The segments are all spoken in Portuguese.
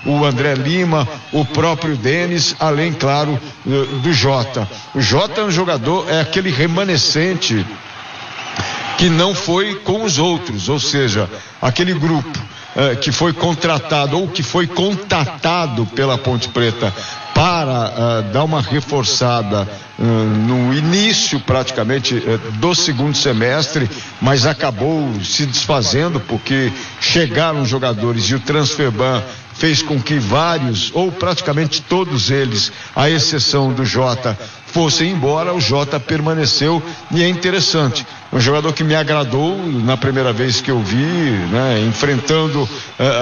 o André Lima, o próprio Denis, além, claro, do Jota. O Jota é um jogador, é aquele remanescente que não foi com os outros, ou seja, aquele grupo que foi contratado ou que foi contatado pela Ponte Preta para dar uma reforçada no início praticamente do segundo semestre, mas acabou se desfazendo porque chegaram jogadores e o Transferban fez com que vários, ou praticamente todos eles, à exceção do Jota, fossem embora. O Jota permaneceu e é interessante, um jogador que me agradou na primeira vez que eu vi, né, enfrentando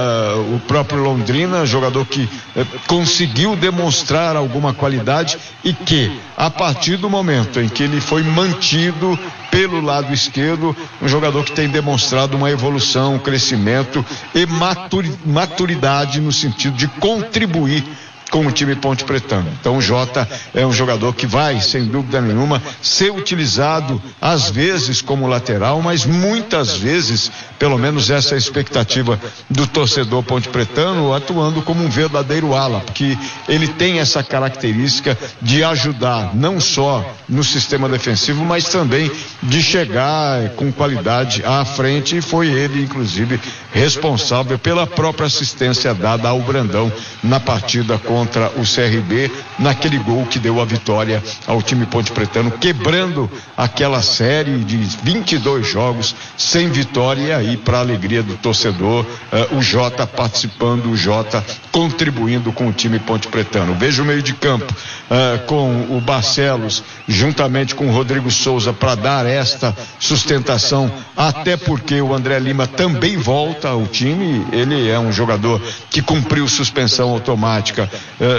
o próprio Londrina, jogador que conseguiu demonstrar alguma qualidade e que, a partir do momento em que ele foi mantido pelo lado esquerdo, um jogador que tem demonstrado uma evolução, um crescimento e maturidade no sentido de contribuir com o time Ponte Pretano. Então o Jota é um jogador que vai, sem dúvida nenhuma, ser utilizado às vezes como lateral, mas muitas vezes, pelo menos essa é a expectativa do torcedor Ponte Pretano, atuando como um verdadeiro ala, porque ele tem essa característica de ajudar não só no sistema defensivo, mas também de chegar com qualidade à frente, e foi ele inclusive responsável pela própria assistência dada ao Brandão na partida contra o CRB, naquele gol que deu a vitória ao time Ponte Pretano, quebrando aquela série de 22 jogos sem vitória, e aí, para a alegria do torcedor, o Jota participando, o Jota contribuindo com o time Ponte Pretano. Veja o meio de campo com o Barcelos juntamente com o Rodrigo Souza para dar esta sustentação, até porque o André Lima também volta ao time. Ele é um jogador que cumpriu suspensão automática,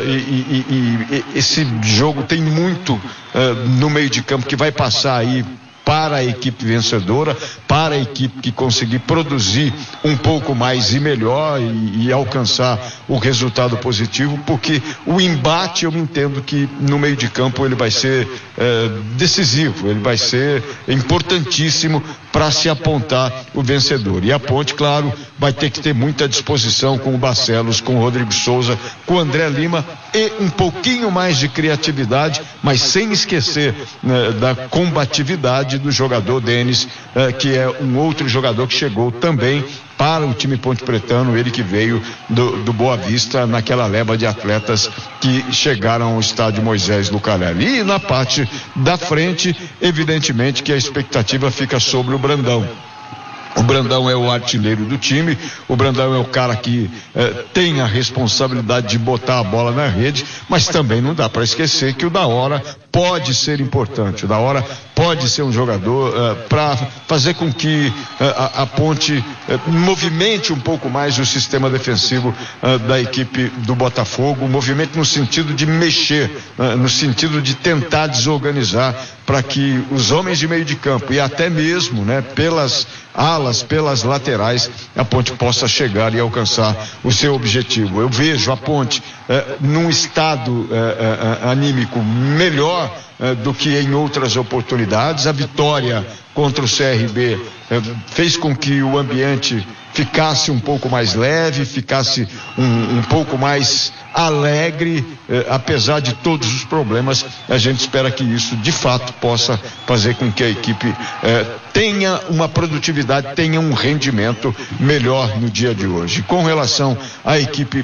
e esse jogo tem muito no meio de campo que vai passar aí para a equipe vencedora, para a equipe que conseguir produzir um pouco mais e melhor e alcançar o resultado positivo, porque o embate, eu entendo que no meio de campo ele vai ser decisivo, ele vai ser importantíssimo para se apontar o vencedor. E a Ponte, claro, vai ter que ter muita disposição com o Barcelos, com o Rodrigo Souza, com o André Lima e um pouquinho mais de criatividade, mas sem esquecer da combatividade do jogador Denis, que é um outro jogador que chegou também para o time Ponte Pretano, ele que veio do Boa Vista naquela leva de atletas que chegaram ao estádio Moisés Lucarelli. E na parte da frente, evidentemente que a expectativa fica sobre o Brandão. O Brandão é o artilheiro do time, o Brandão é o cara que tem a responsabilidade de botar a bola na rede, mas também não dá para esquecer que o Da Hora pode ser importante, o Da Hora pode ser um jogador para fazer com que a Ponte movimente um pouco mais o sistema defensivo da equipe do Botafogo, movimento no sentido de mexer, no sentido de tentar desorganizar, para que os homens de meio de campo e até mesmo, né, pelas alas, pelas laterais, a Ponte possa chegar e alcançar o seu objetivo. Eu vejo a Ponte num estado anímico melhor do que em outras oportunidades. A vitória contra o CRB fez com que o ambiente ficasse um pouco mais leve, ficasse um pouco mais alegre, apesar de todos os problemas. A gente espera que isso de fato possa fazer com que a equipe tenha uma produtividade, tenha um rendimento melhor no dia de hoje. Com relação à equipe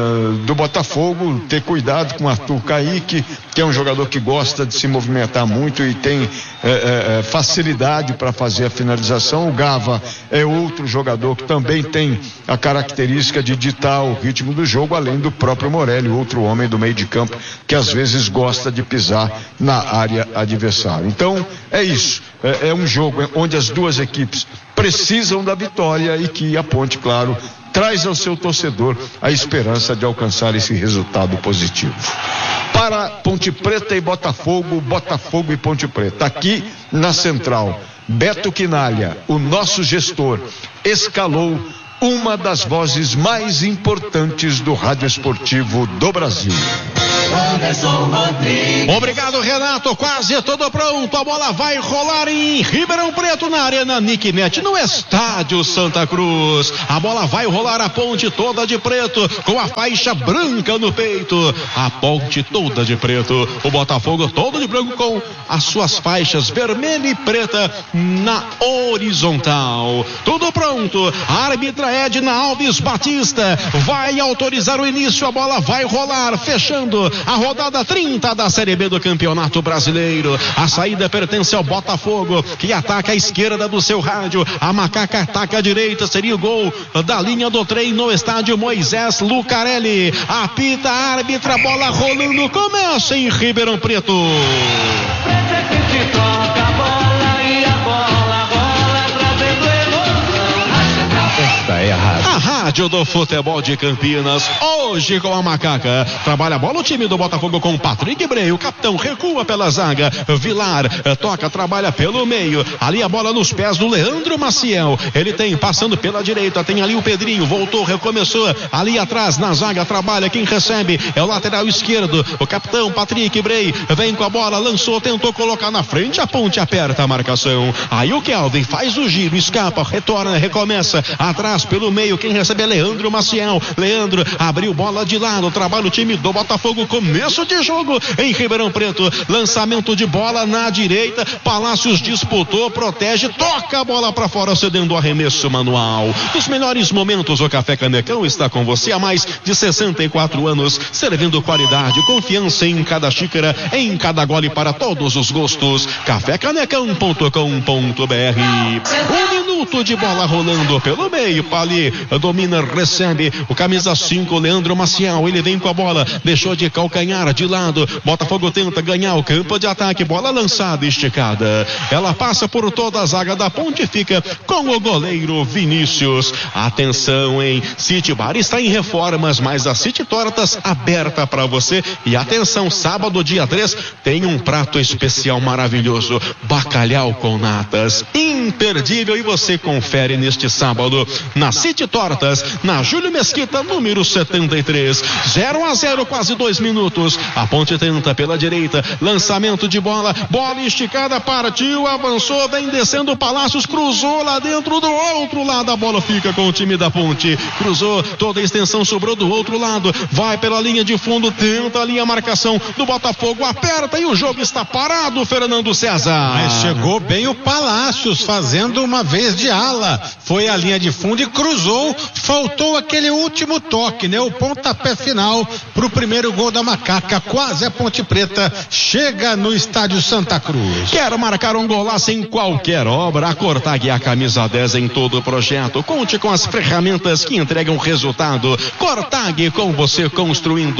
do Botafogo, ter cuidado com Arthur Caíque, que é um jogador que gosta de se movimentar muito e tem facilidade para fazer a finalização. O Gava é outro jogador que também tem a característica de ditar o ritmo do jogo, além do próprio Morelli, outro homem do meio de campo que às vezes gosta de pisar na área adversária. Então é isso, é um jogo onde as duas equipes precisam da vitória e que a Ponte, claro, traz ao seu torcedor a esperança de alcançar esse resultado positivo. Para Ponte Preta e Botafogo, Botafogo e Ponte Preta, aqui na Central, Beto Quinalha, o nosso gestor, escalou uma das vozes mais importantes do rádio esportivo do Brasil. Obrigado, Renato. Quase tudo pronto. A bola vai rolar em Ribeirão Preto, na Arena Nicknet, no Estádio Santa Cruz. A bola vai rolar a ponte toda de preto, com a faixa branca no peito. A ponte toda de preto. O Botafogo todo de branco com as suas faixas vermelha e preta na horizontal. Tudo pronto. A árbitra Edna Alves Batista vai autorizar o início. A bola vai rolar, fechando a rodada 30 da Série B do Campeonato Brasileiro. A saída pertence ao Botafogo, que ataca a esquerda do seu rádio. A Macaca ataca a direita. Seria o gol da linha do trem no estádio Moisés Lucarelli. Apita a árbitra, bola rolando, começa em Ribeirão Preto. A rádio do futebol de Campinas, hoje com a Macaca. Trabalha a bola o time do Botafogo com Patrick Brey. O capitão recua pela zaga. Vilar toca, trabalha pelo meio. Ali a bola nos pés do Leandro Maciel. Ele tem, passando pela direita, tem ali o Pedrinho. Voltou, recomeçou. Ali atrás, na zaga, trabalha. Quem recebe é o lateral esquerdo. O capitão Patrick Brey vem com a bola, lançou, tentou colocar na frente. A ponte aperta a marcação. Aí o Kelvin faz o giro, escapa, retorna, recomeça. Atrás pelo meio, quem recebe é Leandro Maciel. Leandro abriu bola de lado, trabalha o time do Botafogo, começo de jogo em Ribeirão Preto, lançamento de bola na direita, Palácios disputou, protege, toca a bola para fora, cedendo o arremesso manual. Nos melhores momentos, o Café Canecão está com você há mais de 64 anos, servindo qualidade, confiança em cada xícara, em cada gole, para todos os gostos. cafécanecão.com.br. 1 minuto de bola rolando pelo meio. Pali domina, recebe o camisa 5, Leandro Maciel. Ele vem com a bola, deixou de calcanhar de lado. Botafogo tenta ganhar o campo de ataque. Bola lançada, esticada. Ela passa por toda a zaga da ponte, fica com o goleiro Vinícius. Atenção, hein? City Bar está em reformas, mas a City Tortas aberta para você. E atenção, sábado, dia 3, tem um prato especial maravilhoso: bacalhau com natas. Imperdível, e você confere neste sábado na City Tortas, na Júlio Mesquita, número 73. 0-0, quase 2 minutos. A ponte tenta pela direita, lançamento de bola, bola esticada, partiu, avançou, vem descendo o Palácios, cruzou lá dentro, do outro lado a bola fica com o time da ponte, cruzou toda a extensão, sobrou do outro lado, vai pela linha de fundo, tenta ali a marcação do Botafogo, aperta e o jogo está parado, Fernando César. Mas chegou bem o Palácios, fazendo uma vez de ala, foi a linha de fundo e cruzou, faltou aquele último toque, né? O pontapé final pro primeiro gol da Macaca. Quase a Ponte Preta chega no estádio Santa Cruz. Quer marcar um golaço em qualquer obra? A Cortag é a camisa 10 em todo o projeto. Conte com as ferramentas que entregam resultado. Cortag, com você construindo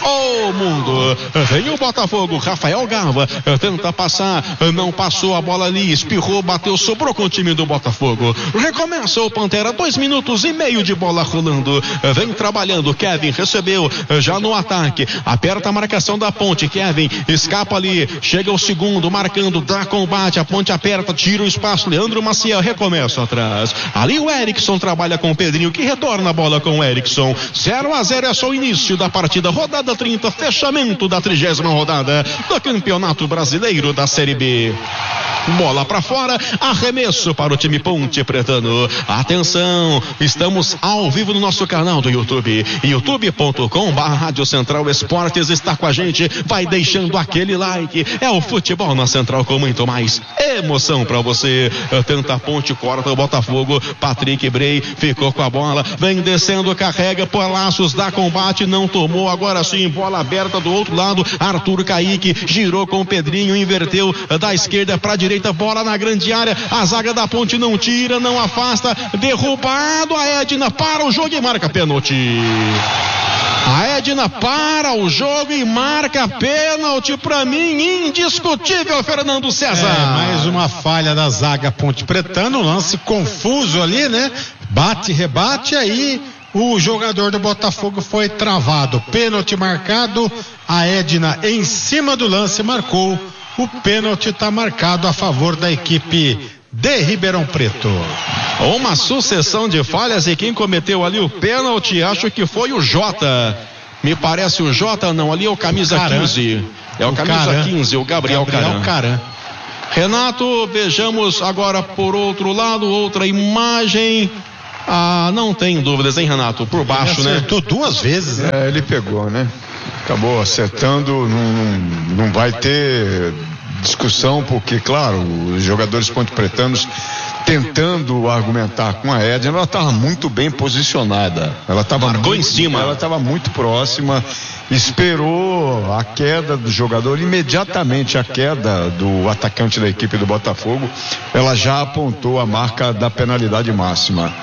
o mundo. Vem o Botafogo, Rafael Gava tenta passar, não passou, a bola ali, espirrou, bateu, sobrou com o time do Botafogo. Recomeça o Pantera, 2 minutos e meio de bola rolando. Vem trabalhando, Kevin recebeu já no ataque, aperta a marcação da ponte. Kevin escapa ali, chega o segundo, marcando, dá combate, a ponte aperta, tira o espaço. Leandro Maciel recomeça atrás. Ali o Erickson trabalha com o Pedrinho, que retorna a bola com o Erickson. 0-0 é só o início da partida, rodada 30, fechamento da 30ª rodada do Campeonato Brasileiro da Série B. Bola pra fora, arremesso para o time Ponte Pretano. Atenção, estamos ao vivo no nosso canal do YouTube, youtube.com/Rádio Central Esportes. Está com a gente, vai deixando aquele like. É o futebol na Central com muito mais emoção pra você. Tenta a ponte, corta o Botafogo. Patrick Brey ficou com a bola, vem descendo, carrega, Palácios dá combate, não tomou, agora sim, bola aberta do outro lado. Arthur Kaique girou com o Pedrinho, inverteu da esquerda pra direita, bola na grande área, a zaga da ponte não tira, não afasta, derrubado, a Edna para o jogo e marca pênalti. A Edna para o jogo e marca pênalti, pra mim indiscutível, Fernando César. Mais uma falha da zaga Ponte Pretano, um lance confuso ali, né? Bate, rebate, aí o jogador do Botafogo foi travado. Pênalti marcado, a Edna em cima do lance marcou. O pênalti está marcado a favor da equipe de Ribeirão Preto. Uma sucessão de falhas, e quem cometeu ali o pênalti, acho que foi o Jota. Me parece o Jota, não, ali é o camisa 15. É o camisa 15, o Gabriel Caran. Renato, vejamos agora por outro lado, outra imagem. Não tem dúvidas, hein, Renato? Por baixo, né? Acertou 2 vezes, né? Ele pegou, né? Acabou acertando, não vai ter discussão, porque, claro, os jogadores ponte-pretanos tentando argumentar com a Edna, ela estava muito bem posicionada. Ela estava em cima. Ela estava muito próxima, esperou a queda do jogador, imediatamente a queda do atacante da equipe do Botafogo, ela já apontou a marca da penalidade máxima.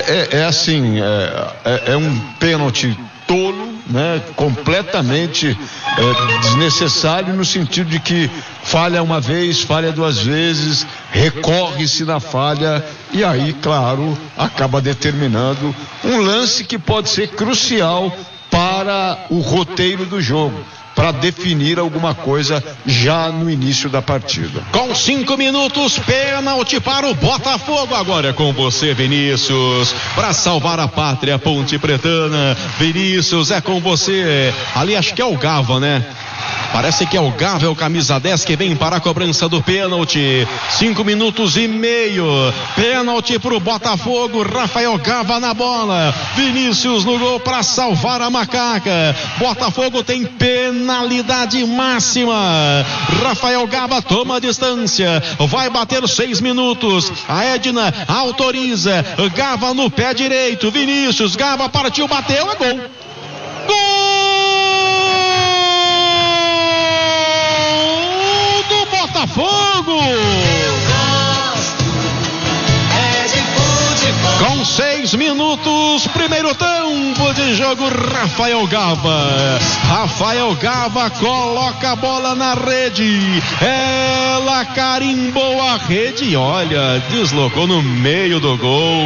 É um pênalti tolo, né? Completamente desnecessário, no sentido de que falha uma vez, falha 2 vezes, recorre-se na falha e aí, claro, acaba determinando um lance que pode ser crucial para o roteiro do jogo, para definir alguma coisa já no início da partida. Com 5 minutos, pênalti para o Botafogo. Agora é com você, Vinícius, para salvar a pátria ponte-pretana. Vinícius, é com você. Ali acho que é o Gava, né? Parece que é o Gava, é o camisa 10 que vem para a cobrança do pênalti. 5 minutos e meio. Pênalti para o Botafogo. Rafael Gava na bola. Vinícius no gol para salvar a macaca. Botafogo tem penalidade máxima. Rafael Gava toma a distância. Vai bater 6 minutos. A Edna autoriza. Gava no pé direito. Vinícius, Gava partiu, bateu, é gol. Gol! Botafogo! Com 6 minutos, primeiro tempo de jogo, Rafael Gava coloca a bola na rede, ela carimbou a rede, olha, deslocou no meio do gol,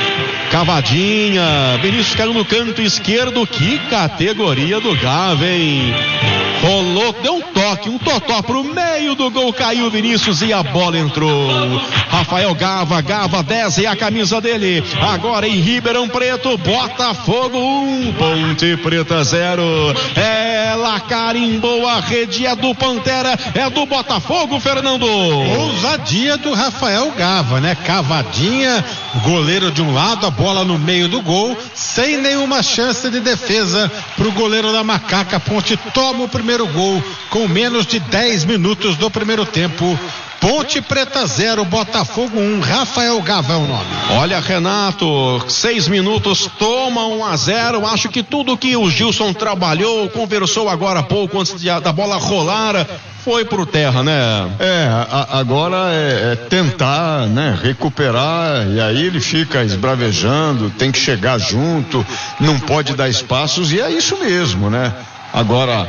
cavadinha, Vinícius caiu no canto esquerdo, que categoria do Gava, hein? Rolou, deu um toque, um totó pro meio do gol, caiu Vinícius e a bola entrou. Rafael Gava 10 é a camisa dele. Agora em Ribeirão Preto, Botafogo 1, Ponte Preta 0. Ela carimbou a rede, é do Pantera, é do Botafogo, Fernando. Ousadia do Rafael Gava, né? Cavadinha, goleiro de um lado, a bola no meio do gol, sem nenhuma chance de defesa pro goleiro da macaca. Ponte toma o primeiro gol com menos de 10 minutos do primeiro tempo. Ponte Preta 0, Botafogo 1, Rafael Gava é o nome. Olha, Renato, 6 minutos, toma 1-0. Acho que tudo que o Gilson trabalhou, conversou agora há pouco, antes da bola rolar, foi pro terra, né? Agora é tentar, né, recuperar, e aí ele fica esbravejando, tem que chegar junto, não pode dar espaços, e é isso mesmo, né? Agora,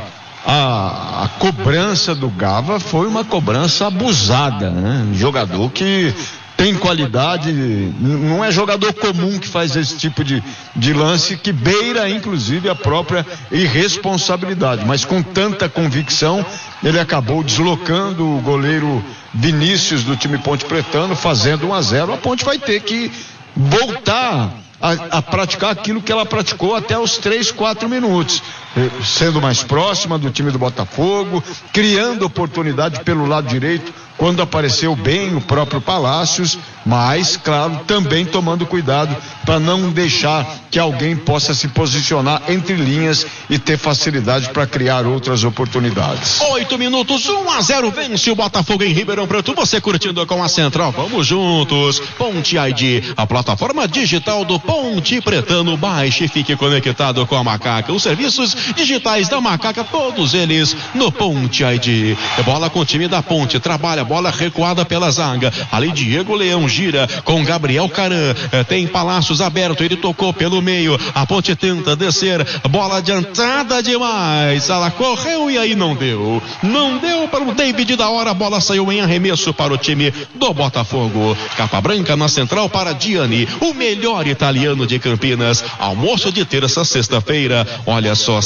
a cobrança do Gava foi uma cobrança abusada, né? Jogador que tem qualidade, não é jogador comum que faz esse tipo de lance, que beira inclusive a própria irresponsabilidade, mas com tanta convicção ele acabou deslocando o goleiro Vinícius do time ponte-pretano, fazendo 1-0. A Ponte vai ter que voltar a praticar aquilo que ela praticou até os 3-4 minutos, sendo mais próxima do time do Botafogo, criando oportunidade pelo lado direito quando apareceu bem o próprio Palácios, mas, claro, também tomando cuidado para não deixar que alguém possa se posicionar entre linhas e ter facilidade para criar outras oportunidades. 8 minutos, 1-0, vence o Botafogo em Ribeirão Preto. Você curtindo com a Central, vamos juntos. Ponte ID, a plataforma digital do Ponte Pretano. Baixe e fique conectado com a Macaca. Os serviços digitais da Macaca, todos eles no Ponte ID. Bola com o time da Ponte, trabalha, bola recuada pela zaga. Ali Diego Leão gira com Gabriel Caran. Tem Palácios aberto, ele tocou pelo meio. A Ponte tenta descer, bola adiantada demais. Ela correu e aí não deu. Não deu para o David da hora. A bola saiu em arremesso para o time do Botafogo. Capa branca na central para Diani, o melhor italiano de Campinas. Almoço de terça, sexta-feira. Olha só,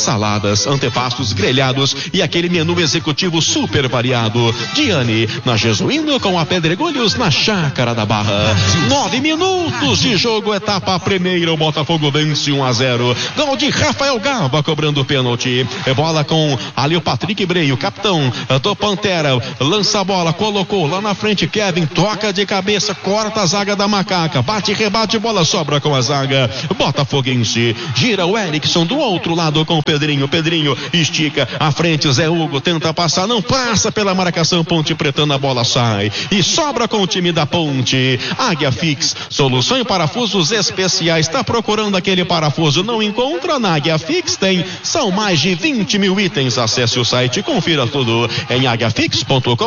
saladas, antepastos grelhados e aquele menu executivo super variado. Diane, na Jesuíno com a Pedregulhos na Chácara da Barra. 9 minutos de jogo, etapa primeira, o Botafogo vence 1-0. Gol de Rafael Gava cobrando o pênalti. Bola com ali o Patrick Brey, o capitão do Pantera, lança a bola, colocou lá na frente, Kevin toca de cabeça, corta a zaga da Macaca, bate, rebate, bola sobra com a zaga botafoguense, gira o Erickson do outro lado com o Pedrinho estica à frente, Zé Hugo tenta passar, não passa pela marcação, Ponte Pretana, a bola sai e sobra com o time da Ponte. Águia Fix, solução em parafusos especiais, está procurando aquele parafuso, não encontra? Na Águia Fix são mais de 20 mil itens. Acesse o site, confira tudo em aguiafix.com.br.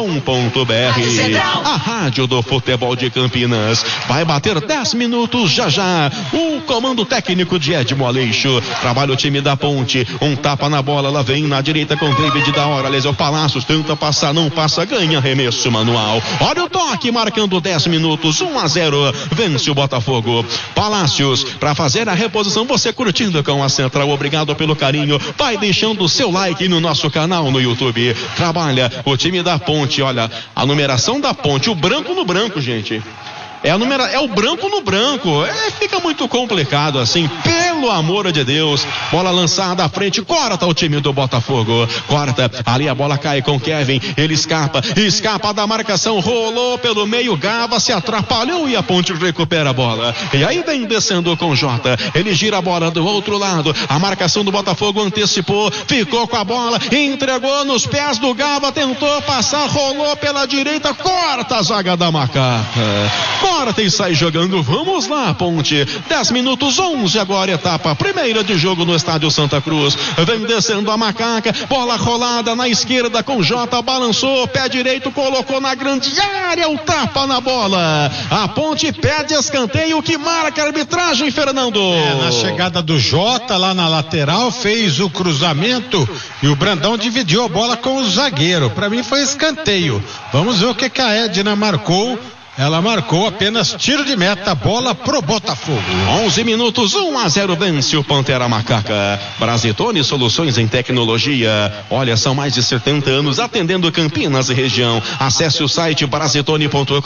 A rádio do futebol de Campinas vai bater 10 minutos já. O comando técnico de Edmo Aleixo, trabalha o time da Ponte, um tapa na bola, ela vem na direita com David da hora, Lesão Palácios tenta passar, não passa, ganha arremesso manual. Olha o toque, marcando 10 minutos, 1-0, vence o Botafogo. Palácios, para fazer a reposição, você curtindo com a Central, obrigado pelo carinho, vai deixando o seu like no nosso canal no YouTube. Trabalha o time da Ponte, olha, a numeração da Ponte, o branco no branco, gente. É o branco no branco. Fica muito complicado assim, pelo amor de Deus. Bola lançada à frente, corta o time do Botafogo. Corta, ali a bola cai com Kevin. Ele escapa da marcação, rolou pelo meio, Gava se atrapalhou e a Ponte recupera a bola. E aí vem descendo com Jota. Ele gira a bola do outro lado. A marcação do Botafogo antecipou, ficou com a bola, entregou nos pés do Gava, tentou passar, rolou pela direita, corta a zaga da Macaca. Corta e sai jogando. Vamos lá, Ponte. 10 minutos 11 agora, etapa primeira de jogo no estádio Santa Cruz. Vem descendo a Macaca, bola rolada na esquerda com Jota, balançou, pé direito, colocou na grande área, o tapa na bola. A Ponte pede escanteio, que marca a arbitragem, Fernando. Na chegada do Jota lá na lateral, fez o cruzamento e o Brandão dividiu a bola com o zagueiro. Para mim foi escanteio. Vamos ver o que a Edna marcou. Ela marcou apenas tiro de meta, bola pro Botafogo. 11 minutos, 1-0, vence o Pantera Macaca. Brasitone, soluções em tecnologia. Olha, são mais de 70 anos atendendo Campinas e região. Acesse o site brasitone.com.br.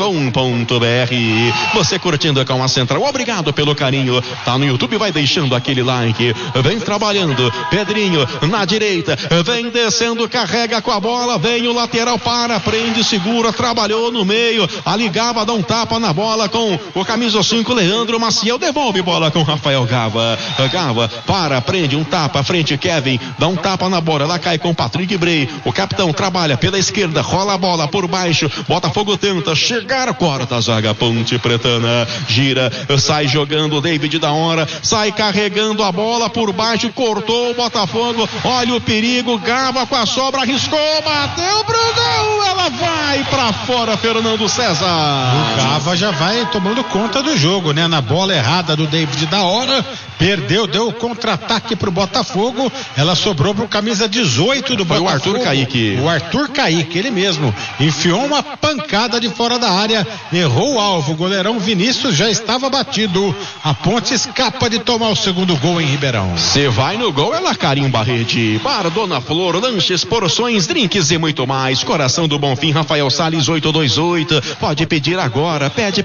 Você curtindo com a Central, obrigado pelo carinho. Tá no YouTube, vai deixando aquele like. Vem trabalhando, Pedrinho na direita, vem descendo, carrega com a bola, vem o lateral, prende, segura, trabalhou no meio, ali Gava dá um tapa na bola com o camisa 5, Leandro Maciel, devolve bola com Rafael Gava. Gava prende um tapa, frente Kevin, dá um tapa na bola, ela cai com Patrick Brey, o capitão trabalha pela esquerda, rola a bola por baixo, Botafogo tenta chegar, corta a zaga, Ponte Pretana, gira, sai jogando, David da hora, sai carregando a bola por baixo, cortou o Botafogo, olha o perigo, Gava com a sobra, arriscou, bateu, Brandão, ela vai pra fora, Fernando César. O Gava já vai tomando conta do jogo, né? Na bola errada do David da hora, perdeu, deu o contra-ataque pro Botafogo, ela sobrou pro camisa 18 do Botafogo. O Arthur Kaique. O Arthur Kaique, ele mesmo, enfiou uma pancada de fora da área, errou o alvo, o goleirão Vinícius já estava batido. A Ponte escapa de tomar o segundo gol em Ribeirão. Se vai no gol, ela carimba a rede. Bar Dona Flor, lanches, porções, drinks e muito mais. Coração do Bonfim, Rafael Salles 828. Pode pedir agora, pede.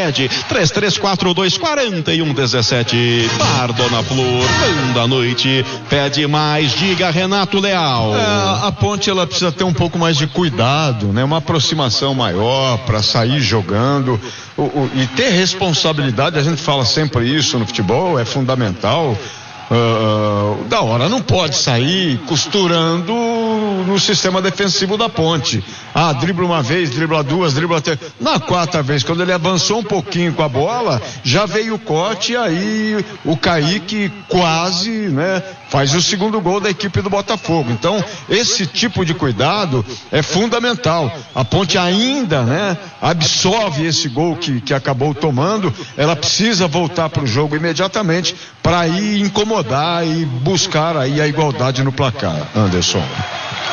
33424117. Bar Dona Flor, vem da noite, pede mais, diga Renato Leal. A Ponte, ela precisa ter um pouco mais de cuidado, né? Uma aproximação maior para sair jogando e ter responsabilidade. A gente fala sempre isso no futebol, é fundamental. Da hora não pode sair costurando no sistema defensivo da Ponte. Dribla uma vez, dribla duas, dribla três. Na quarta vez, quando ele avançou um pouquinho com a bola, já veio o corte e aí o Kaique quase, né, faz o segundo gol da equipe do Botafogo. Então, esse tipo de cuidado é fundamental. A Ponte ainda, né, absorve esse gol que acabou tomando. Ela precisa voltar para o jogo imediatamente para ir incomodar e buscar aí a igualdade no placar, Anderson.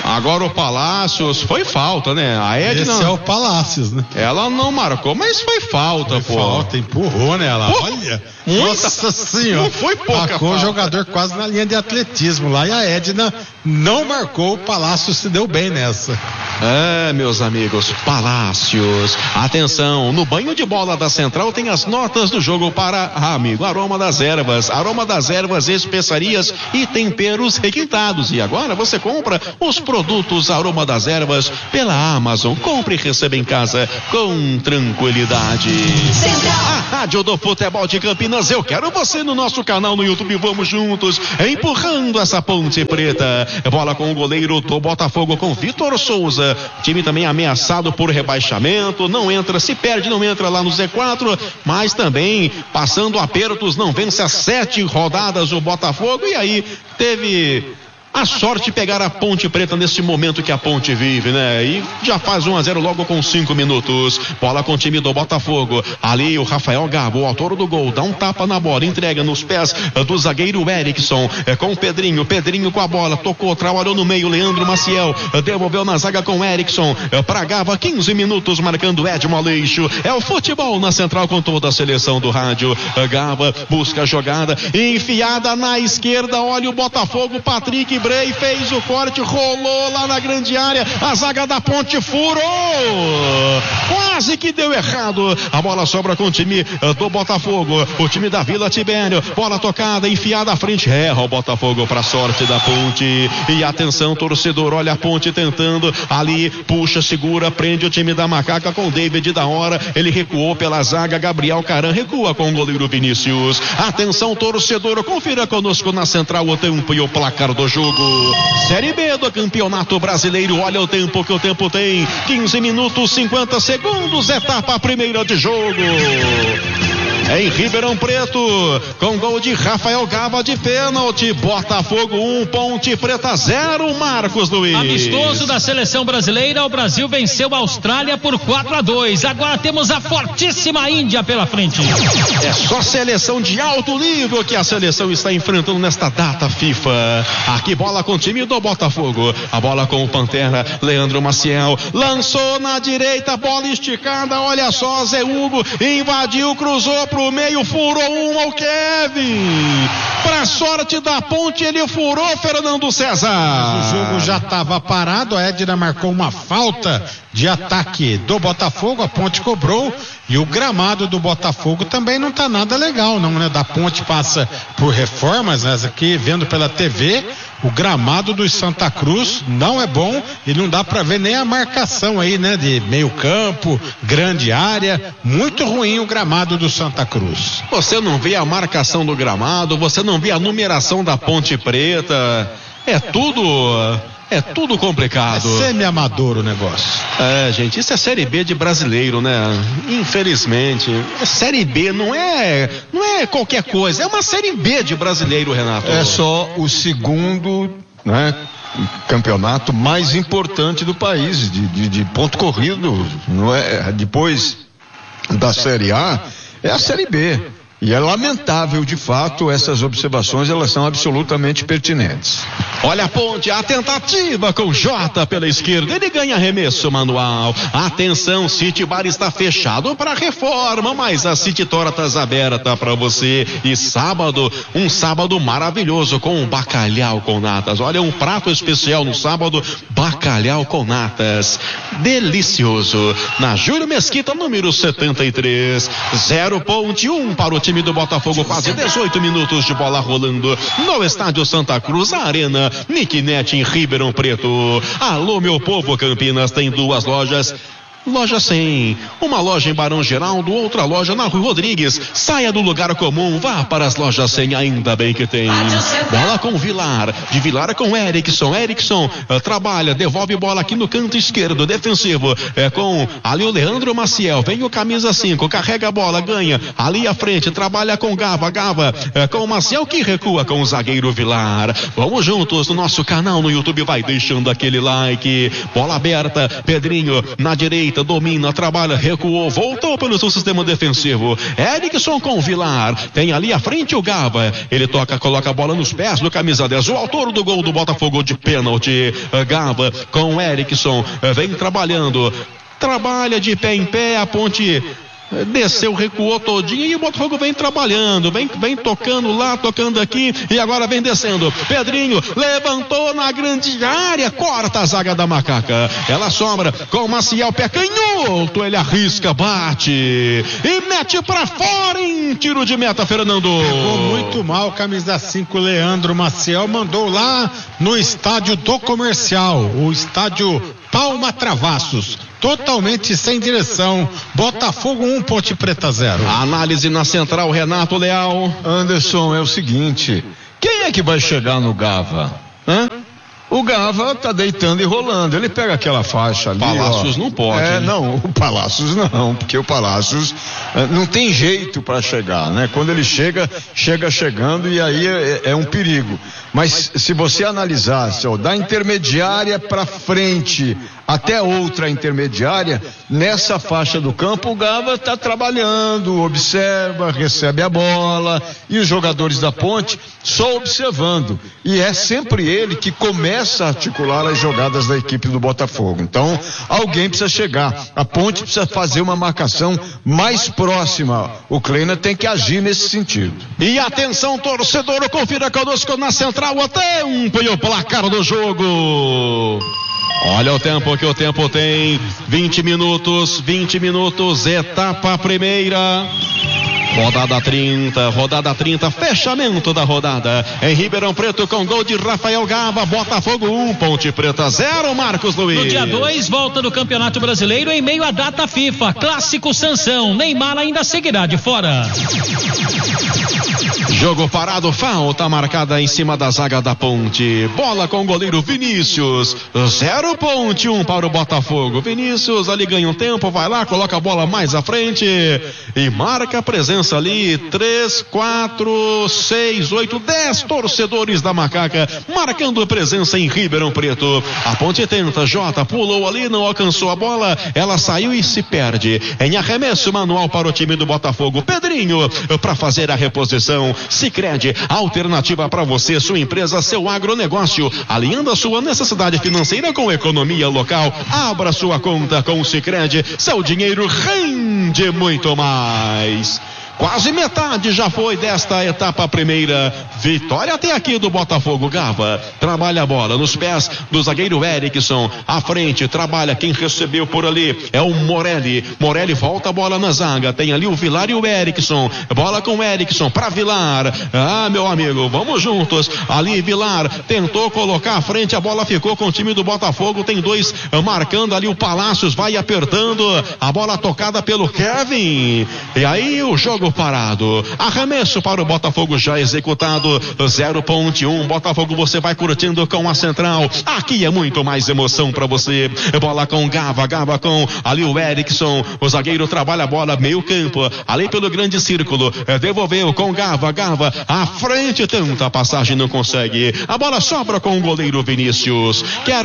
Agora o Palácios foi falta, né? A Edna. Esse é o Palácios, né? Ela não marcou, mas foi falta, foi falta, empurrou nela. Olha, nossa senhora. Não foi pouca Tacou o jogador quase na linha de atletismo lá e a Edna não marcou. O Palácios se deu bem nessa. Meus amigos, Palácios. Atenção, no banho de bola da Central tem as notas do jogo para amigo Aroma das Ervas. Aroma das Ervas, especiarias e temperos requintados. E agora você compra os produtos Aroma das Ervas pela Amazon. Compre e receba em casa com tranquilidade. A Rádio do Futebol de Campinas, eu quero você no nosso canal no YouTube. Vamos juntos, empurrando essa Ponte Preta. Bola com o goleiro do Botafogo, com Vitor Souza. Time também ameaçado por rebaixamento. Não entra, se perde, não entra lá no Z4. Mas também passando apertos, não vence as 7 rodadas o Botafogo. E aí teve a sorte de pegar a Ponte Preta nesse momento que a Ponte vive, né? E já faz 1-0 logo com 5 minutos. Bola com o time do Botafogo. Ali o Rafael Gabo, o autor do gol, dá um tapa na bola, entrega nos pés do zagueiro Erickson. Com o Pedrinho. Pedrinho com a bola, tocou, trabalhou no meio. Leandro Maciel devolveu na zaga com o Erickson. Pra Gava, 15 minutos marcando Edmo Aleixo. É o futebol na Central com toda a seleção do rádio. Gava busca a jogada, enfiada na esquerda. Olha o Botafogo, Patrick Brey fez o corte, rolou lá na grande área, a zaga da Ponte furou, quase que deu errado. A bola sobra com o time do Botafogo, o time da Vila Tibério. Bola tocada, enfiada à frente, erra o Botafogo para sorte da Ponte. E atenção, torcedor, olha a Ponte tentando ali, puxa, segura, prende o time da Macaca com o David da hora. Ele recuou pela zaga, Gabriel Caran recua com o goleiro Vinícius. Atenção, torcedor, confira conosco na Central o tempo e o placar do jogo. Série B do Campeonato Brasileiro. Olha o tempo que o tempo tem: 15 minutos 50 segundos, etapa primeira de jogo. Em Ribeirão Preto, com gol de Rafael Gava de pênalti. Botafogo 1, Ponte Preta 0, Marcos Luiz. Amistoso da seleção brasileira, o Brasil venceu a Austrália por 4-2. Agora temos a fortíssima Índia pela frente. É só seleção de alto nível que a seleção está enfrentando nesta data FIFA. Aqui bola com o time do Botafogo. A bola com o Pantera, Leandro Maciel. Lançou na direita, bola esticada. Olha só, Zé Hugo invadiu, cruzou pro meio, furou ao Kevin. Pra sorte da Ponte, ele furou, Fernando César. O jogo já estava parado, a Edna marcou uma falta de ataque do Botafogo, a Ponte cobrou, e o gramado do Botafogo também não tá nada legal, não, né? Da Ponte passa por reformas, né? Aqui vendo pela TV, o gramado do Santa Cruz não é bom e não dá para ver nem a marcação aí, né? De meio campo, grande área, muito ruim o gramado do Santa Cruz. Você não vê a marcação do gramado, você não vê a numeração da Ponte Preta, é tudo complicado. É semi-amador o negócio. Gente, isso é Série B de brasileiro, né? Infelizmente. Série B não é qualquer coisa, é uma Série B de brasileiro, Renato. É só o segundo, né, campeonato mais importante do país, de ponto corrido, não é? Depois da Série A, é a Série B. E é lamentável, de fato, essas observações, elas são absolutamente pertinentes. Olha a Ponte, a tentativa com Jota pela esquerda, ele ganha arremesso manual. Atenção, City Bar está fechado para reforma, mas a City Tortas aberta para você. E sábado, um sábado maravilhoso com bacalhau com natas. Olha, um prato especial no sábado, bacalhau com natas. Delicioso. Na Júlio Mesquita, número 73. 0 Ponte, 1 para o time do Botafogo, quase 18 minutos de bola rolando no estádio Santa Cruz, a Arena Nicknet em Ribeirão Preto. Alô, meu povo, Campinas tem 2 lojas. Loja 100, uma loja em Barão Geraldo, outra loja na Rua Rodrigues. Saia do lugar comum, vá para as lojas 100, ainda bem que tem. Bola com Vilar, de Vilar com Erickson. Erickson trabalha, devolve bola aqui no canto esquerdo, defensivo, com ali o Leandro Maciel, vem o camisa 5, carrega a bola, ganha, ali à frente, trabalha com Gava com o Maciel que recua com o zagueiro Vilar. Vamos juntos no nosso canal no YouTube, vai deixando aquele like. Bola aberta, Pedrinho na direita, direita, domina, trabalha, recuou, voltou pelo seu sistema defensivo. Erickson com Vilar, tem ali à frente o Gava, ele toca, coloca a bola nos pés do camisa 10, o autor do gol do Botafogo de pênalti. Gava com Erickson, vem trabalhando, trabalha de pé em pé, a Ponte desceu, recuou todinho e o Botafogo vem trabalhando, vem tocando lá, tocando aqui e agora vem descendo. Pedrinho levantou na grande área, corta a zaga da Macaca. Ela sobra com o Maciel, pé canhoto, ele arrisca, bate e mete pra fora em tiro de meta, Fernando. Pegou muito mal, camisa 5, Leandro Maciel, mandou lá no estádio do Comercial, o estádio Palma Travassos, totalmente sem direção. Botafogo 1, Ponte Preta 0. Análise na central, Renato Leal. Anderson, é o seguinte, quem é que vai chegar no Gava? O Gava tá deitando e rolando, ele pega aquela faixa ali. Palácios não pode. Não, o Palácios não, porque o Palácios não tem jeito para chegar, né? Quando ele chegando e aí é um perigo. Mas se você analisar, da intermediária para frente até outra intermediária, nessa faixa do campo o Gava está trabalhando, observa, recebe a bola e os jogadores da Ponte só observando. E é sempre ele que começa a articular as jogadas da equipe do Botafogo. Então, alguém precisa chegar. A Ponte precisa fazer uma marcação mais próxima. O Kleina tem que agir nesse sentido. E atenção, torcedor, confira conosco na central o tempo e o placar do jogo. Olha o tempo, que o tempo tem 20 minutos, etapa primeira. Rodada 30, fechamento da rodada. Em Ribeirão Preto com gol de Rafael Gava, Botafogo 1, Ponte Preta 0, Marcos Luiz. No dia 2, volta do Campeonato Brasileiro em meio à data FIFA. Clássico Sansão, Neymar ainda seguirá de fora. Jogo parado, falta marcada em cima da zaga da Ponte. Bola com o goleiro Vinícius. 0 Ponte, 1 para o Botafogo. Vinícius ali ganha um tempo, vai lá, coloca a bola mais à frente e marca a presença ali. 3, 4, 6, 8, 10 torcedores da Macaca marcando presença em Ribeirão Preto. A Ponte tenta, Jota pulou ali, não alcançou a bola, ela saiu e se perde. Em arremesso manual para o time do Botafogo. Pedrinho para fazer a reposição. Sicredi, alternativa para você, sua empresa, seu agronegócio, alinhando a sua necessidade financeira com a economia local. Abra sua conta com o Sicredi, seu dinheiro rende muito mais. Quase metade já foi desta etapa primeira. Vitória até aqui do Botafogo. Gava trabalha a bola nos pés do zagueiro Erickson. À frente trabalha quem recebeu por ali. É o Morelli. Morelli volta a bola na zaga. Tem ali o Vilar e o Erickson. Bola com o Erickson para Vilar. Meu amigo, vamos juntos. Ali Vilar tentou colocar à frente. A bola ficou com o time do Botafogo. Tem 2 marcando ali. O Palácios vai apertando. A bola tocada pelo Kevin. E aí o jogo parado. Arremesso para o Botafogo já executado. 0 Ponte 1. Botafogo, você vai curtindo com a central. Aqui é muito mais emoção para você. Bola com Gava com ali o Erickson. O zagueiro trabalha a bola meio campo. Ali pelo grande círculo. Devolveu com Gava à frente, tenta a passagem, não consegue. A bola sobra com o goleiro Vinícius. Quer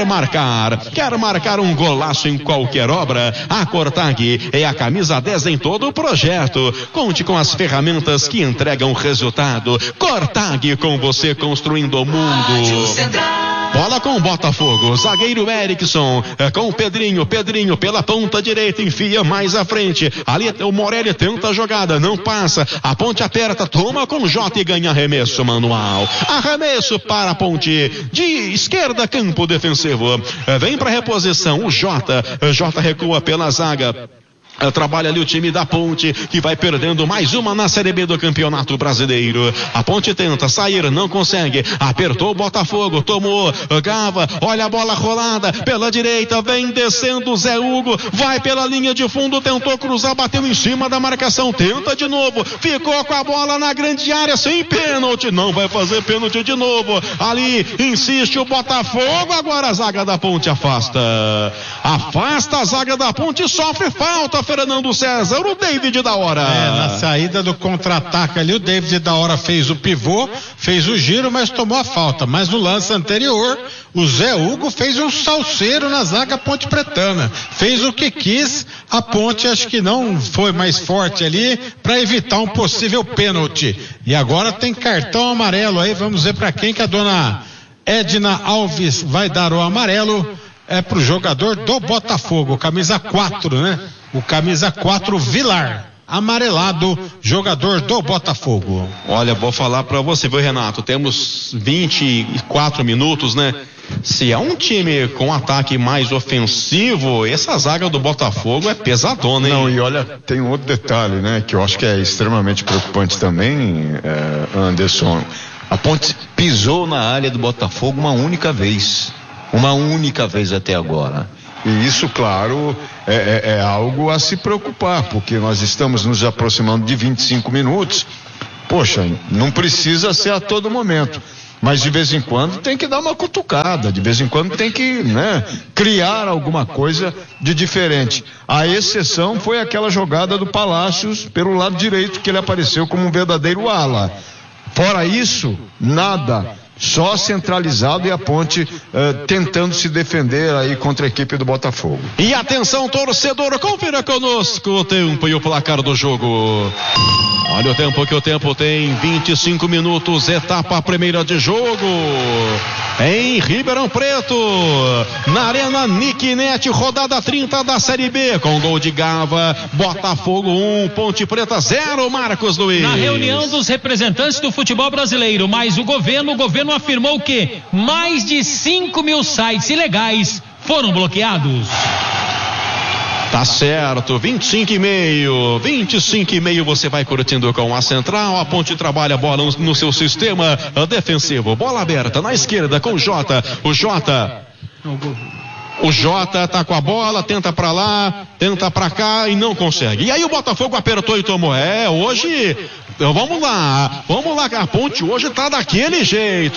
marcar um golaço em qualquer obra? A Cortag é a camisa 10 em todo o projeto. Conte com as ferramentas que entregam resultado. Cortag, com você construindo o mundo. Bola com o Botafogo, zagueiro Erickson com o Pedrinho pela ponta direita, enfia mais à frente, ali o Morelli tenta a jogada, não passa, a Ponte aperta, toma com o Jota e ganha arremesso manual. Arremesso para a Ponte de esquerda, campo defensivo, vem para reposição o Jota recua pela zaga. Trabalha ali o time da Ponte, que vai perdendo mais uma na Série B do Campeonato Brasileiro. A Ponte tenta sair, não consegue. Apertou o Botafogo, tomou. Gava, olha a bola rolada pela direita, vem descendo Zé Hugo, vai pela linha de fundo, tentou cruzar, bateu em cima da marcação, tenta de novo, ficou com a bola na grande área, sem pênalti, não vai fazer pênalti de novo. Ali insiste o Botafogo, agora a zaga da Ponte afasta a zaga da Ponte, sofre falta, Fernando César, o David da hora. Na saída do contra-ataque ali, o David da hora fez o pivô, fez o giro, mas tomou a falta. Mas no lance anterior, o Zé Hugo fez um salseiro na zaga Ponte Pretana. Fez o que quis, a Ponte acho que não foi mais forte ali para evitar um possível pênalti. E agora tem cartão amarelo aí, vamos ver para quem que a dona Edna Alves vai dar o amarelo. É pro jogador do Botafogo, camisa 4, né? O camisa 4, Vilar, amarelado, jogador do Botafogo. Olha, vou falar pra você, viu, Renato? Temos 24 minutos, né? Se é um time com ataque mais ofensivo, essa zaga do Botafogo é pesadona, hein? Não, e olha, tem um outro detalhe, né? Que eu acho que é extremamente preocupante também, Anderson. A Ponte pisou na área do Botafogo uma única vez até agora. E isso, claro, é algo a se preocupar, porque nós estamos nos aproximando de 25 minutos. Poxa, não precisa ser a todo momento, mas de vez em quando tem que dar uma cutucada, de vez em quando tem que, criar alguma coisa de diferente. A exceção foi aquela jogada do Palácios pelo lado direito, que ele apareceu como um verdadeiro ala. Fora isso, nada. Só centralizado e a Ponte tentando se defender aí contra a equipe do Botafogo. E atenção, torcedor, confira conosco o tempo e o placar do jogo. Olha o tempo, que o tempo tem 25 minutos, etapa primeira de jogo. Em Ribeirão Preto, na Arena Nicknet, rodada 30 da Série B, com gol de Gava, Botafogo 1, Ponte Preta 0, Marcos Luiz. Na reunião dos representantes do futebol brasileiro, mas o governo afirmou que mais de 5 mil sites ilegais foram bloqueados. Tá certo, 25,5 você vai curtindo com a Central. A Ponte trabalha a bola no seu sistema defensivo, bola aberta na esquerda com o Jota. O Jota tá com a bola, tenta pra lá, tenta pra cá e não consegue. E aí o Botafogo apertou e tomou. Hoje, vamos lá, a Ponte hoje tá daquele jeito.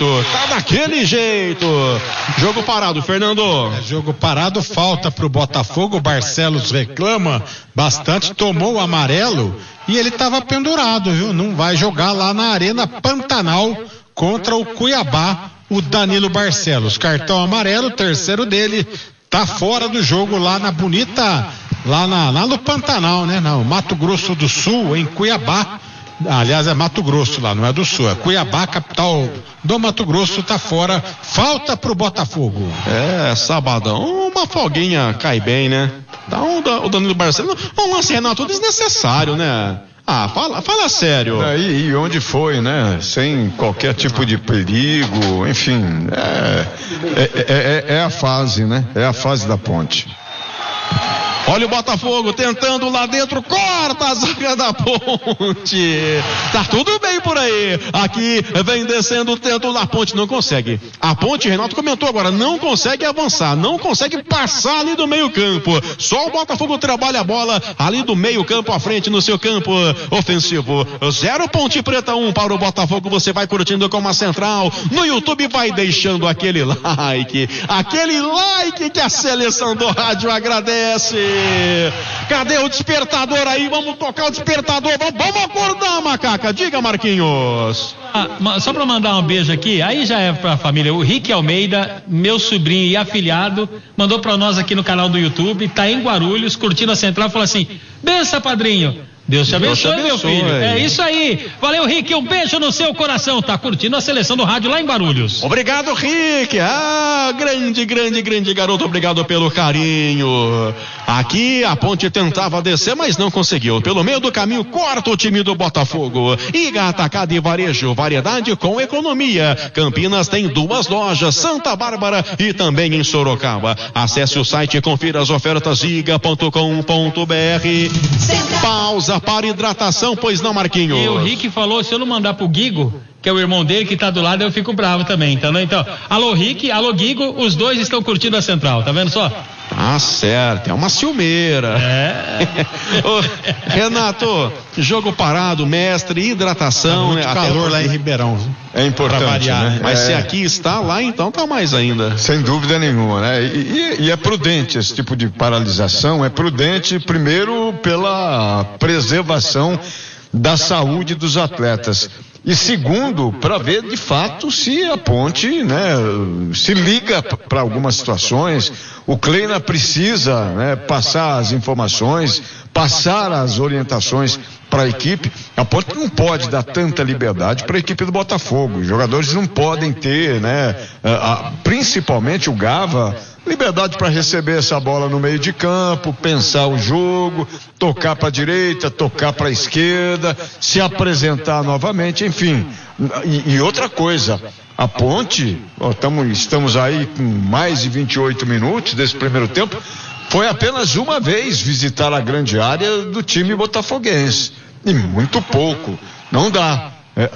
Jogo parado, Fernando. Jogo parado, falta pro Botafogo. O Barcelos reclama bastante, tomou o amarelo e ele tava pendurado, viu? Não vai jogar lá na Arena Pantanal contra o Cuiabá. O Danilo Barcelos, cartão amarelo, terceiro dele, tá fora do jogo lá na bonita, lá no Pantanal, né? No Mato Grosso do Sul, em Cuiabá. Aliás, é Mato Grosso lá, não é do Sul, é Cuiabá, capital do Mato Grosso, tá fora, falta pro Botafogo. Sabadão, uma folguinha cai bem, né? Dá o Danilo Barcelos, um lance, Renato, desnecessário, né? Fala sério. E onde foi, né? Sem qualquer tipo de perigo, enfim, é a fase, né? É a fase da Ponte. Olha o Botafogo tentando lá dentro, corta a zaga da Ponte. Tá tudo bem por aí. Aqui vem descendo, tenta lá, a Ponte não consegue. A Ponte, Renato comentou agora, não consegue avançar, não consegue passar ali do meio campo. Só o Botafogo trabalha a bola ali do meio campo à frente no seu campo ofensivo. 0 Ponte Preta 1 para o Botafogo. Você vai curtindo com a Central. No YouTube vai deixando aquele like que a seleção do rádio agradece. Cadê o despertador aí? Vamos tocar o despertador. Vamos acordar, Macaca. Diga, Marquinhos. Só pra mandar um beijo aqui, aí já é pra família. O Rick Almeida, meu sobrinho e afilhado, mandou pra nós aqui no canal do YouTube, tá em Guarulhos, curtindo a Central, falou assim: benção, padrinho. Deus te abençoe, meu filho. É isso aí. Valeu, Rick. Um beijo no seu coração. Tá curtindo a seleção do rádio lá em Guarulhos. Obrigado, Rick. Grande garoto. Obrigado pelo carinho. Aqui a Ponte tentava descer, mas não conseguiu. Pelo meio do caminho, corta o time do Botafogo. Iga Atacado e Varejo. Variedade com economia. Campinas tem 2 lojas, Santa Bárbara e também em Sorocaba. Acesse o site e confira as ofertas iga.com.br. Pausa para hidratação, pois não, Marquinhos? E o Rick falou, se eu não mandar pro Guigo, que é o irmão dele que tá do lado, eu fico bravo também, então, alô Rick, alô Guigo, os dois estão curtindo a Central, tá vendo só? Tá certo, é uma ciumeira. Ô, Renato, jogo parado, mestre, hidratação, muito calor lá em Ribeirão. É importante, variar, né? Mas se aqui está, lá então tá mais ainda. Sem dúvida nenhuma, né? E é prudente esse tipo de paralisação, é prudente primeiro pela preservação da saúde dos atletas. E segundo, para ver de fato se a Ponte, né, se liga para algumas situações. O Kleina precisa, né, passar as informações, passar as orientações para a equipe. A Ponte não pode dar tanta liberdade para a equipe do Botafogo. Os jogadores não podem ter, né, principalmente o Gava, liberdade para receber essa bola no meio de campo, pensar o jogo, tocar para a direita, tocar para a esquerda, se apresentar novamente, enfim. E outra coisa, a Ponte, estamos aí com mais de 28 minutos desse primeiro tempo, foi apenas uma vez visitar a grande área do time botafoguense. E muito pouco. Não dá.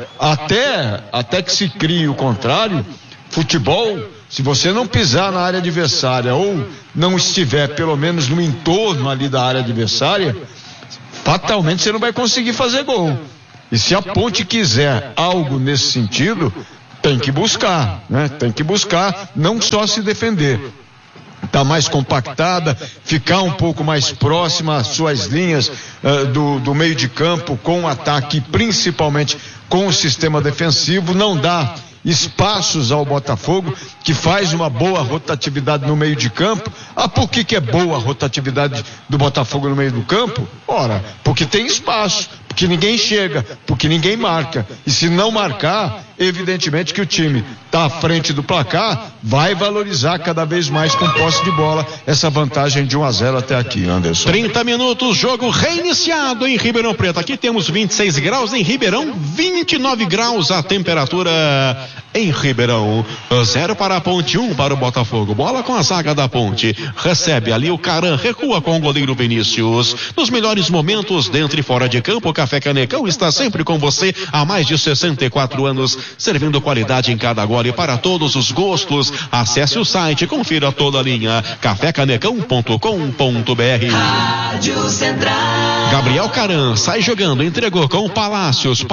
Até que se crie o contrário, futebol, se você não pisar na área adversária ou não estiver pelo menos no entorno ali da área adversária, fatalmente você não vai conseguir fazer gol. E se a Ponte quiser algo nesse sentido, tem que buscar, né? Tem que buscar, não só se defender. Tá mais compactada, ficar um pouco mais próxima às suas linhas do meio de campo, com o ataque, principalmente com o sistema defensivo, não dá espaços ao Botafogo, que faz uma boa rotatividade no meio de campo. Por que é boa a rotatividade do Botafogo no meio do campo? Ora, porque tem espaço, porque ninguém chega, porque ninguém marca. E se não marcar, evidentemente que o time está à frente do placar, vai valorizar cada vez mais com posse de bola essa vantagem de 1-0 até aqui, Anderson. 30 minutos, jogo reiniciado em Ribeirão Preto. Aqui temos 26 graus, em Ribeirão 29 graus a temperatura em Ribeirão. 0 para a Ponte, 1 para o Botafogo. Bola com a zaga da Ponte. Recebe ali o Caran, recua com o goleiro Vinícius. Nos melhores momentos, dentro e fora de campo, o Café Canecão está sempre com você há mais de 64 anos, servindo qualidade em cada gole para todos os gostos. Acesse o site, confira toda a linha cafécanecão.com.br. Rádio Central. Gabriel Caran sai jogando, entregou com o Palácios.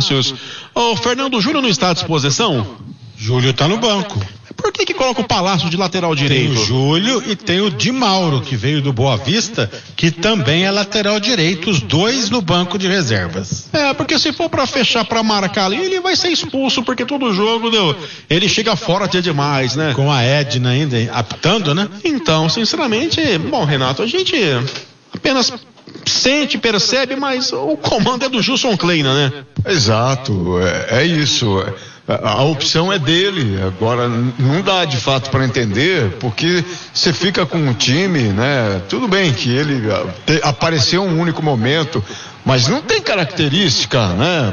O Fernando Júnior não está à disposição? Júlio tá no banco. Por que coloca o Palácio de lateral direito? Tem o Júlio e tem o Di Mauro, que veio do Boa Vista, que também é lateral direito, os dois no banco de reservas. Porque se for pra fechar, pra marcar ali, ele vai ser expulso, porque todo jogo, ele chega fora até demais, né? Com a Edna ainda apitando, né? Então, sinceramente, bom, Renato, a gente apenas sente, percebe, mas o comando é do Gilson Kleina, né? Exato, é isso. A opção é dele. Agora não dá de fato para entender, porque você fica com um time, né? Tudo bem que ele apareceu um único momento, mas não tem característica, né?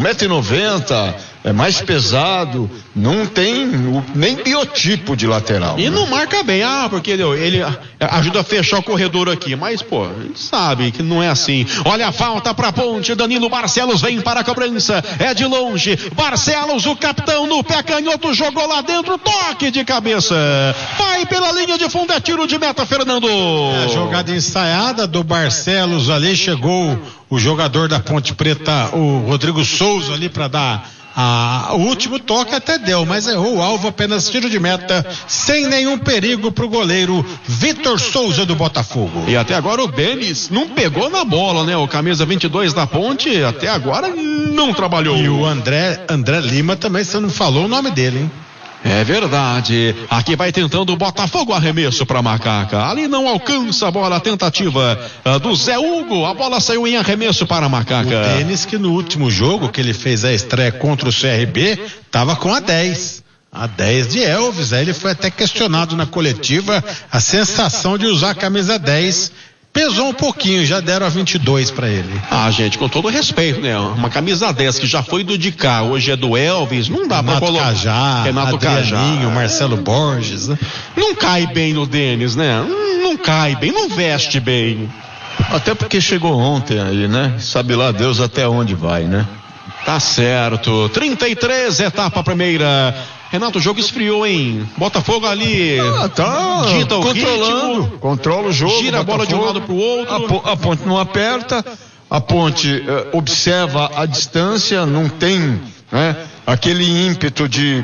1,90m, é mais pesado, não tem nem biotipo de lateral. E não marca bem, porque ele ajuda a fechar o corredor aqui, mas a gente sabe que não é assim. Olha a falta pra Ponte, Danilo Barcelos vem para a cobrança, é de longe, Barcelos, o capitão no pé canhoto, jogou lá dentro, toque de cabeça, vai pela linha de fundo, é tiro de meta, Fernando. A jogada ensaiada do Barcelos ali, chegou o jogador da Ponte Preta, o Rodrigo Souza ali para dar o último toque, até deu, mas errou o alvo, apenas tiro de meta, sem nenhum perigo pro goleiro Vitor Souza do Botafogo. E até agora o Denis não pegou na bola, né? O camisa 22 da Ponte até agora não trabalhou. E o André Lima também, você não falou o nome dele, hein? É verdade. Aqui vai tentando o Botafogo, arremesso para Macaca. Ali não alcança a bola, a tentativa do Zé Hugo. A bola saiu em arremesso para Macaca. O Denis, que no último jogo que ele fez a estreia contra o CRB, tava com a 10. A 10 de Elvis. Aí ele foi até questionado na coletiva a sensação de usar a camisa 10. Pesou um pouquinho, já deram a 22 para ele. Gente, com todo respeito, né? Uma camisa 10 que já foi do Dicá, hoje é do Elvis, não dá pra colocar. Renato Cajá, Marcelo Borges, né? Não cai bem no Denis, né? Não cai bem, não veste bem. Até porque chegou ontem aí, né? Sabe lá Deus até onde vai, né? Tá certo. 33, etapa primeira. Renato, o jogo esfriou, hein? Botafogo ali. Tá dita o controlando. ritmo, controla o jogo. gira a bola de um lado pro outro. A Ponte não aperta. A Ponte observa a distância, não tem, né, aquele ímpeto de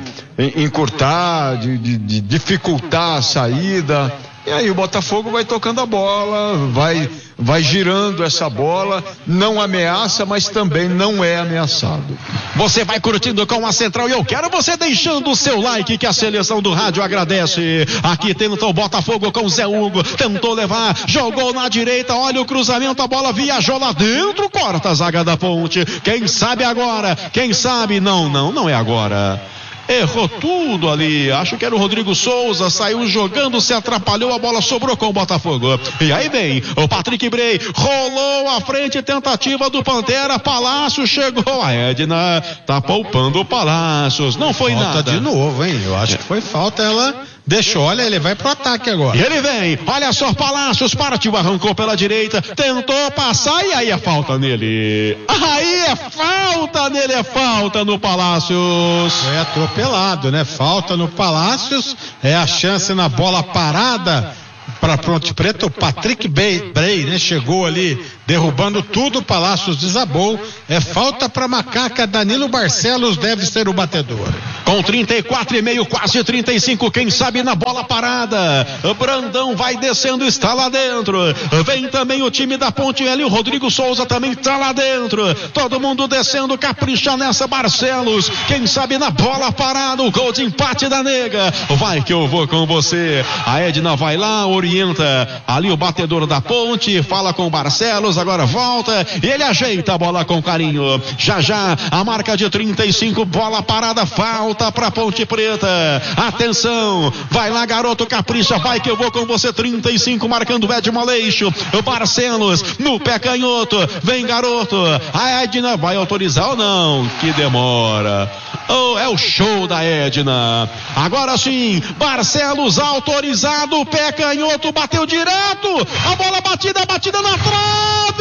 encurtar, de dificultar a saída. E aí o Botafogo vai tocando a bola, vai girando essa bola, não ameaça, mas também não é ameaçado. Você vai curtindo com a Central e eu quero você deixando o seu like que a seleção do rádio agradece. Aqui tentou o Botafogo com o Zé Hugo, tentou levar, jogou na direita, olha o cruzamento, a bola viajou lá dentro, corta a zaga da Ponte. Quem sabe agora? Quem sabe? Não é agora. Errou tudo ali, acho que era o Rodrigo Souza, saiu jogando, se atrapalhou, a bola sobrou com o Botafogo. E aí vem o Patrick Bray, rolou à frente, tentativa do Pantera, Palácio chegou, a Edna tá poupando o Palácios, não foi falta nada. De novo, hein? Eu acho que foi falta, ela deixou, olha, ele vai pro ataque agora. E ele vem, olha só, Palácios partiu, arrancou pela direita, tentou passar e aí é falta nele. Aí é falta nele, é falta no Palácios. Foi atropelado, né? Falta no Palácios, é a chance na bola parada para Ponte Preta. O Patrick Bray, né? Chegou ali derrubando tudo, o Palácios desabou. É falta para Macaca, Danilo Barcelos deve ser o batedor. Com 34,5, quase 35, quem sabe na bola parada. O Brandão vai descendo, está lá dentro. Vem também o time da Ponte ali, o Rodrigo Souza também está lá dentro. Todo mundo descendo, capricha nessa, Barcelos. Quem sabe na bola parada, o gol de empate da Nega. Vai que eu vou com você. A Edna vai lá, orienta ali o batedor da Ponte, fala com o Barcelos, agora volta e ele ajeita a bola com carinho. Já a marca de 35, bola parada, falta pra Ponte Preta. Atenção, vai lá, garoto, capricha, vai que eu vou com você. 35, marcando Edmo Aleixo. O Barcelos no pé canhoto, vem, garoto. A Edna vai autorizar ou não? Que demora. Oh, é o show da Edna. Agora sim, Barcelos autorizado, pé canhoto, bateu direto, a bola batida na trave,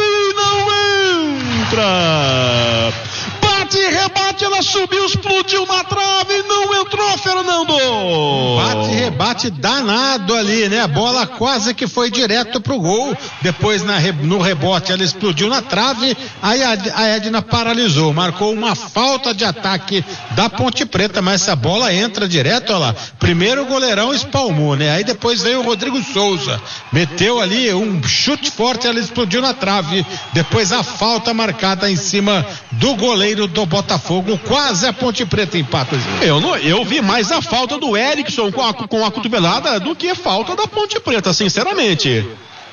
não entra. Bate e rebate, ela subiu, explodiu na trave, não entrou, Fernando. Bate e rebate danado ali, né? A bola quase que foi direto pro gol. Depois no rebote ela explodiu na trave. Aí a Edna paralisou, marcou uma falta de ataque da Ponte Preta, mas essa bola entra direto, olha lá. Primeiro o goleirão espalmou, né? Aí depois veio o Rodrigo Souza, meteu ali um chute forte, ela explodiu na trave. Depois a falta marcada em cima do goleiro do Botafogo, quase a Ponte Preta empata o jogo. Eu vi mais a falta do Erickson com a cotovelada do que a falta da Ponte Preta, sinceramente.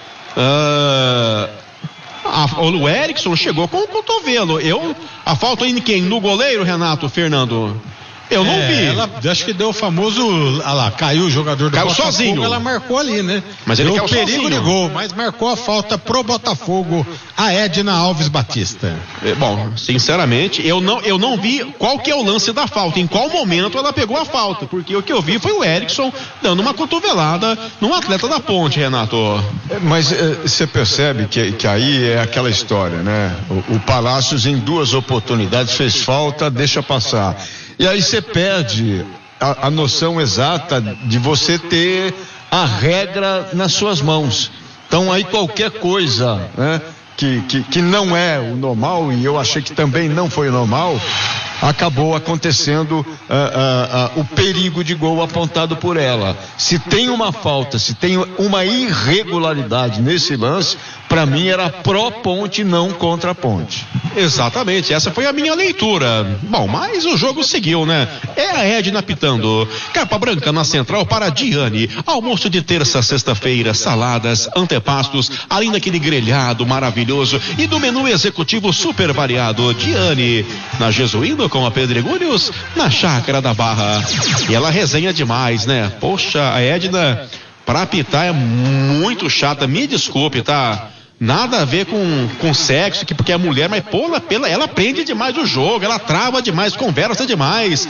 O Erickson chegou com o cotovelo. A falta em quem? No goleiro, Renato, Fernando? Eu não vi. Acho que deu o famoso. Olha lá, caiu o jogador do Botafogo. Sozinho. Ela marcou ali, né? Mas ele deu caiu perigo sozinho. de gol, mas marcou a falta pro Botafogo, a Edna Alves Batista. Bom, sinceramente, eu não vi qual que é o lance da falta, em qual momento ela pegou a falta, porque o que eu vi foi o Erickson dando uma cotovelada num atleta da Ponte, Renato. Mas você percebe que aí é aquela história, né? O Palácios em 2 oportunidades fez falta, deixa passar. E aí você perde a noção exata de você ter a regra nas suas mãos. Então aí qualquer coisa, né, que não é o normal, e eu achei que também não foi o normal, acabou acontecendo o perigo de gol apontado por ela. Se tem uma falta, se tem uma irregularidade nesse lance, para mim era pró-Ponte, não contra a Ponte. Exatamente, essa foi a minha leitura. Bom, mas o jogo seguiu, né? É a Edna pitando. Capa branca na central para Diane. Almoço de terça a sexta-feira, saladas, antepastos, além daquele grelhado maravilhoso e do menu executivo super variado. Diane, na Jesuíno com a Pedregulhos, na Chácara da Barra. E ela resenha demais, né? Poxa, a Edna, pra apitar é muito chata, me desculpe, tá? Nada a ver com sexo, porque é mulher, mas ela aprende demais o jogo, ela trava demais, conversa demais.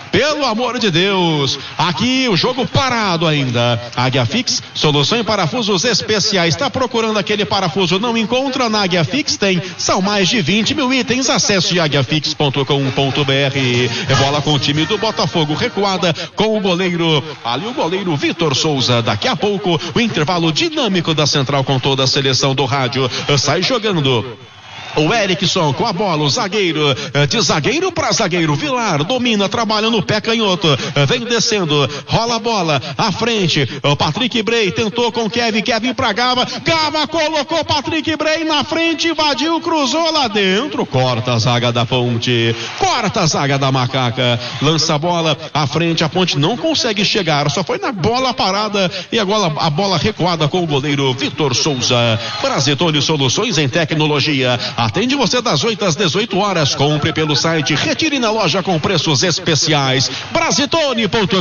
Pelo amor de Deus, aqui o jogo parado ainda. Águia Fix, solução em parafusos especiais. Está procurando aquele parafuso, não encontra? Na Águia Fix tem. São mais de 20 mil itens. Acesse aguiafix.com.br. É bola com o time do Botafogo, recuada com o goleiro, ali o goleiro Vitor Souza. Daqui a pouco o intervalo dinâmico da central com toda a seleção do rádio. Sai jogando o Erickson com a bola, o zagueiro, de zagueiro para zagueiro, Vilar domina, trabalha no pé canhoto, vem descendo, rola a bola, à frente, o Patrick Bray tentou com Kevin pra Gava colocou Patrick Bray na frente, invadiu, cruzou lá dentro, corta a zaga da Ponte, corta a zaga da Macaca, lança a bola à frente, a Ponte não consegue chegar, só foi na bola parada e agora a bola recuada com o goleiro Vitor Souza. Brasitone Soluções em Tecnologia. Atende você das 8 às 18 horas. Compre pelo site, retire na loja com preços especiais. Brasitone.com.br.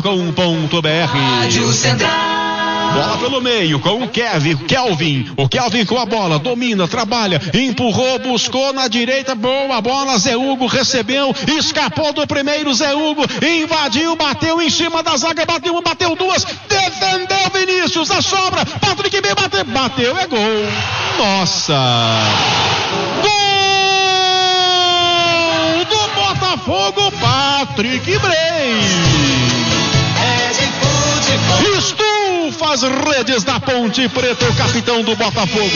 Bola pelo meio com o Kelvin. O Kelvin com a bola, domina, trabalha, empurrou, buscou na direita, boa bola, Zé Hugo recebeu, escapou do primeiro, Zé Hugo invadiu, bateu em cima da zaga, bateu uma, bateu duas, defendeu Vinícius, a sobra, Patrick B bateu, é gol. Nossa! Gol do Botafogo, Patrick Bray. Estufa as redes da Ponte Preta, o capitão do Botafogo.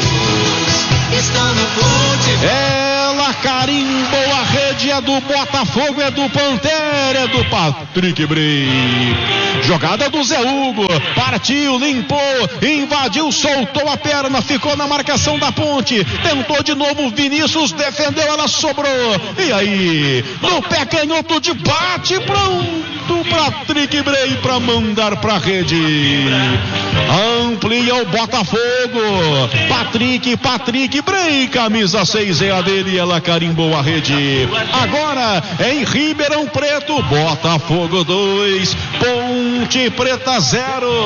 Ela carimbou a rede, é do Botafogo, é do Pantera, é do Patrick Bray. Jogada do Zé Hugo, partiu, limpou, invadiu, soltou a perna, ficou na marcação da Ponte, tentou de novo, Vinícius defendeu, ela sobrou, e aí, no pé canhoto de bate, pronto, Patrick Bray para mandar pra rede. Amplia o Botafogo, Patrick Bray, camisa 6 é a dele, ela carimbou a rede. Agora em Ribeirão Preto, Botafogo 2, Ponte Preta 0.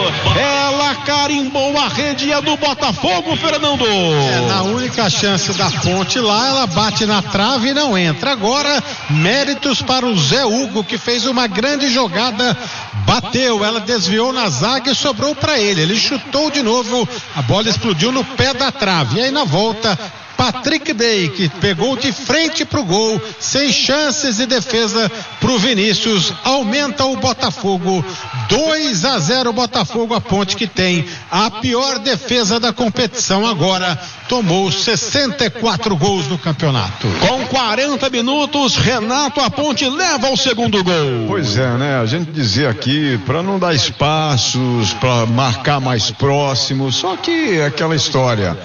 Ela carimbou a rede, é do Botafogo, Fernando. Na única chance da Ponte lá, ela bate na trave e não entra. Agora, méritos para o Zé Hugo, que fez uma grande jogada, bateu, ela desviou na zaga e sobrou para ele. Ele chutou de novo, a bola explodiu no pé da trave. E aí na volta, Patrick Bray, que pegou de frente pro gol, sem chances de defesa pro Vinícius, aumenta o Botafogo, 2-0 Botafogo. A Ponte, que tem a pior defesa da competição agora, tomou 64 gols no campeonato. Com 40 minutos, Renato, a Ponte leva o segundo gol. Pois é, né? A gente dizia aqui para não dar espaços, para marcar mais próximo, só que é aquela história.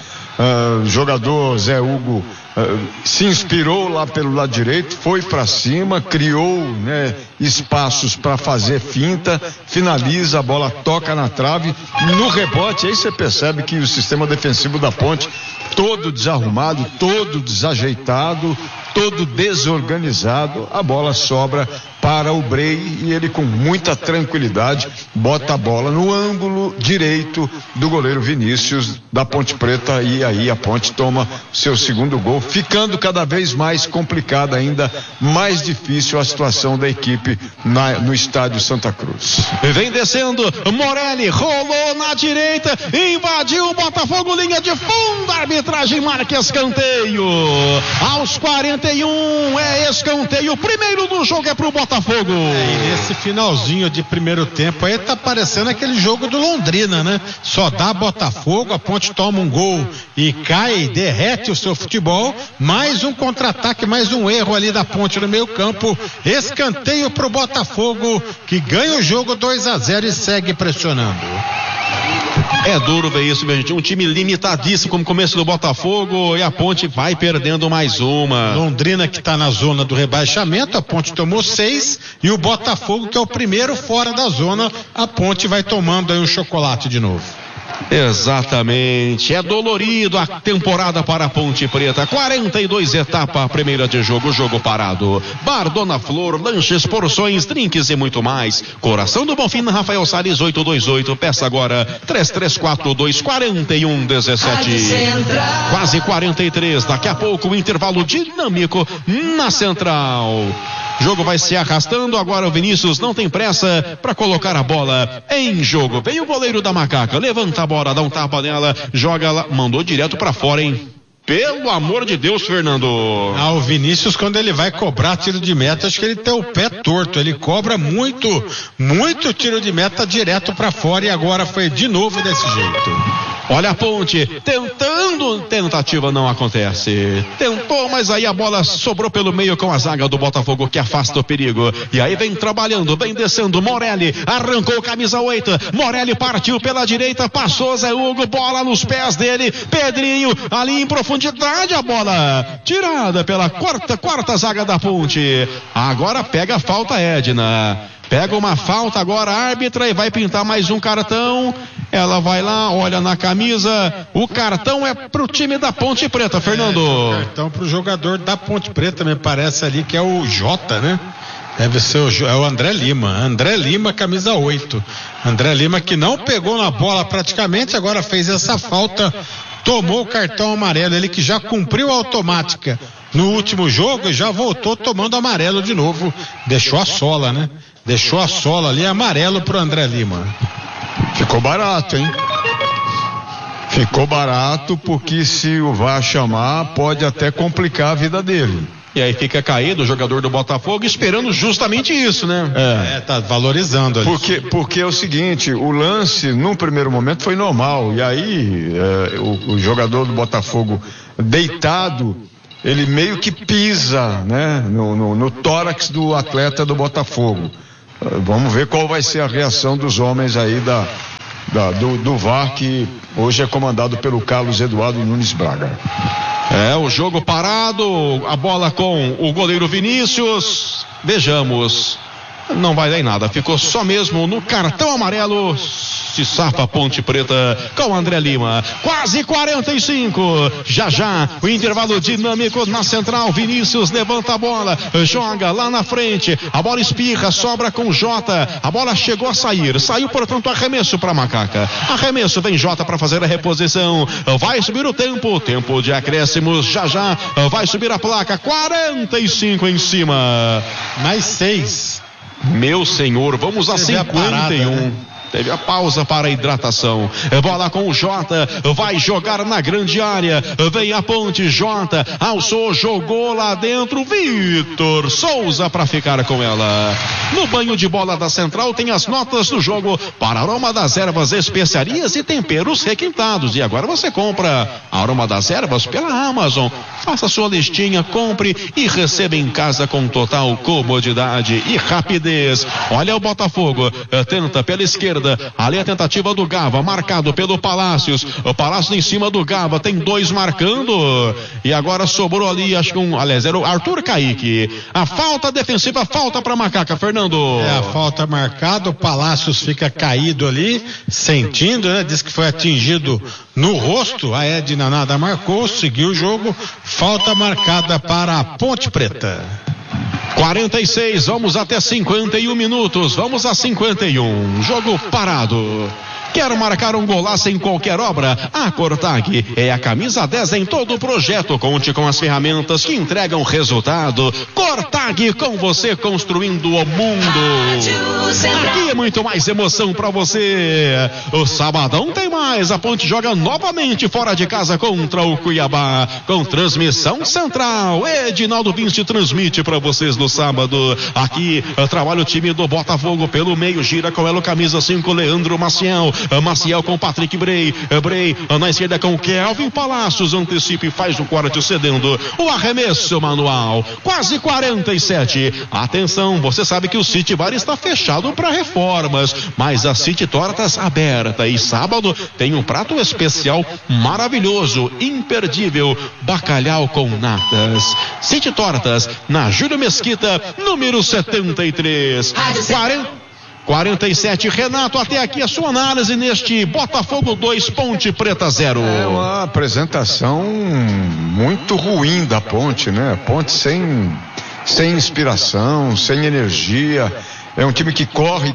Jogador Zé Hugo se inspirou lá pelo lado direito, foi para cima, criou, né, espaços para fazer finta, finaliza, a bola toca na trave, no rebote, aí você percebe que o sistema defensivo da Ponte todo desarrumado, todo desajeitado, todo desorganizado, a bola sobra para o Bray e ele com muita tranquilidade bota a bola no ângulo direito do goleiro Vinícius da Ponte Preta, e aí a Ponte toma seu segundo gol, ficando cada vez mais complicada, ainda mais difícil a situação da equipe no estádio Santa Cruz. Vem descendo, Morelli rolou na direita, invadiu o Botafogo, linha de fundo, a arbitragem marca escanteio. Aos 41 é escanteio, o primeiro do jogo é pro Botafogo. E nesse finalzinho de primeiro tempo aí tá parecendo aquele jogo do Londrina, né? Só dá Botafogo, a Ponte toma um gol e cai, derrete o seu futebol, mais um contra-ataque, mais um erro ali da Ponte no meio campo, escanteio pro Botafogo, que ganha o jogo 2-0 e segue pressionando. É duro ver isso, minha gente. Um time limitadíssimo como começo do Botafogo, e a Ponte vai perdendo mais uma. Londrina, que está na zona do rebaixamento, a Ponte tomou 6, e o Botafogo, que é o primeiro fora da zona, a Ponte vai tomando aí um chocolate de novo. Exatamente, é dolorido a temporada para a Ponte Preta. 42 etapa, primeira de jogo, jogo parado. Bar Dona Flor, lanches, porções, drinks e muito mais. Coração do Bonfim, Rafael Salles 828, peça agora 33424117. Quase 43, daqui a pouco o intervalo dinâmico na Central. O jogo vai se arrastando, agora o Vinícius não tem pressa para colocar a bola em jogo. Vem o goleiro da Macaca, levanta a bola, dá um tapa nela, joga lá, mandou direto para fora, hein? Pelo amor de Deus, Fernando. O Vinícius, quando ele vai cobrar tiro de meta, acho que ele tem o pé torto. Ele cobra muito tiro de meta direto pra fora e agora foi de novo desse jeito. Olha a Ponte, tentativa não acontece. Tentou, mas aí a bola sobrou pelo meio com a zaga do Botafogo que afasta o perigo. E aí vem trabalhando, vem descendo, Morelli, arrancou camisa 8, Morelli partiu pela direita, passou Zé Hugo, bola nos pés dele, Pedrinho, ali em profundidade a bola, tirada pela quarta zaga da Ponte. Agora pega a falta Edna. Pega uma falta agora a árbitra e vai pintar mais um cartão. Ela vai lá, olha na camisa. O cartão é pro time da Ponte Preta, Fernando. O cartão pro jogador da Ponte Preta, me parece ali que é o Jota, né? Deve ser o André Lima. André Lima, camisa 8. André Lima que não pegou na bola praticamente, agora fez essa falta, tomou o cartão amarelo. Ele que já cumpriu a automática no último jogo e já voltou tomando amarelo de novo. Deixou a sola, né? Deixou a sola ali, amarelo pro André Lima. Ficou barato, hein? Ficou barato, porque se o VAR chamar, pode até complicar a vida dele. E aí fica caído o jogador do Botafogo esperando justamente isso, né? Tá valorizando ali. Porque é o seguinte, o lance num primeiro momento foi normal, e aí o jogador do Botafogo deitado, ele meio que pisa, né, no tórax do atleta do Botafogo. Vamos ver qual vai ser a reação dos homens aí do VAR, que hoje é comandado pelo Carlos Eduardo Nunes Braga. O jogo parado, a bola com o goleiro Vinícius. Vejamos. Não vai dar em nada, ficou só mesmo no cartão amarelo. Se safa a Ponte Preta com André Lima. Quase 45. Já o intervalo dinâmico na central. Vinícius levanta a bola, joga lá na frente. A bola espirra, sobra com Jota. A bola chegou a sair. Saiu, portanto, arremesso para Macaca. Arremesso, vem Jota para fazer a reposição. Vai subir o tempo de acréscimos. Já vai subir a placa. 45 em cima. Mais 6. Meu senhor, vamos a 51. Parada, né? Teve a pausa para a hidratação. Bola com o Jota, vai jogar na grande área. Vem a Ponte, Jota alçou, jogou lá dentro. Vitor Souza para ficar com ela. No banho de bola da central tem as notas do jogo para Aroma das Ervas, especiarias e temperos requintados. E agora você compra Aroma das Ervas pela Amazon. Faça sua listinha, compre e receba em casa com total comodidade e rapidez. Olha o Botafogo, tenta pela esquerda. Ali a tentativa do Gava, marcado pelo Palácios. O Palácio em cima do Gava, tem 2 marcando. E agora sobrou ali, acho que era o Arthur Kaique. A falta defensiva, falta para Macaca, Fernando. A falta marcada, o Palácios fica caído ali, sentindo, né? Diz que foi atingido no rosto. A Edna nada marcou, seguiu o jogo. Falta marcada para a Ponte Preta. 46, vamos até 51 minutos, vamos a 51, jogo parado. Quer marcar um golaço em qualquer obra? A Cortag é a camisa 10 em todo o projeto. Conte com as ferramentas que entregam resultado. Cortag, com você construindo o mundo. Aqui é muito mais emoção pra você. O sabadão tem mais. A Ponte joga novamente fora de casa contra o Cuiabá, com transmissão central. Edinaldo Vinci transmite pra vocês no sábado. Aqui trabalha o time do Botafogo pelo meio, gira com ela, camisa 5, Leandro Maciel com Patrick Bray na esquerda com Kelvin Palácios, antecipa e faz o corte cedendo o arremesso manual. Quase 47. Atenção, você sabe que o City Bar está fechado para reformas, mas a City Tortas aberta, e sábado tem um prato especial maravilhoso, imperdível, bacalhau com natas. City Tortas, na Júlio Mesquita, número 73. 47, Renato, até aqui a sua análise neste Botafogo 2, Ponte Preta 0. É uma apresentação muito ruim da Ponte, né? Ponte sem inspiração, sem energia. É um time que corre